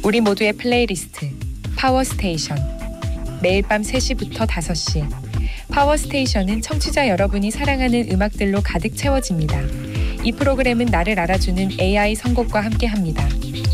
우리 모두의 플레이리스트 파워스테이션. 매일 밤 3시부터 5시 파워스테이션은 청취자 여러분이 사랑하는 음악들로 가득 채워집니다. 이 프로그램은 나를 알아주는 AI 선곡과 함께합니다.